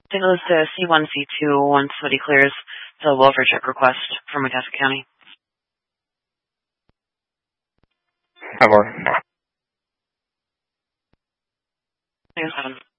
Take a list to C1, C2 once somebody clears the welfare check request from Itasca County. Have our. Thanks, 7.